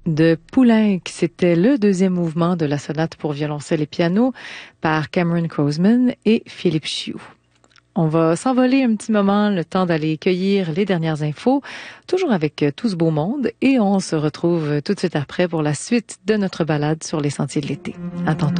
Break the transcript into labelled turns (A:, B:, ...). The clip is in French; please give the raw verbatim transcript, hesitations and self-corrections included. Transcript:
A: de Poulenc. C'était le deuxième mouvement de la sonate pour violoncelle et piano par Cameron Croasman et Philippe Chiou. On va s'envoler un petit moment, le temps d'aller cueillir les dernières infos, toujours avec tout ce beau monde, et on se retrouve tout de suite après pour la suite de notre balade sur les sentiers de l'été. À tantôt.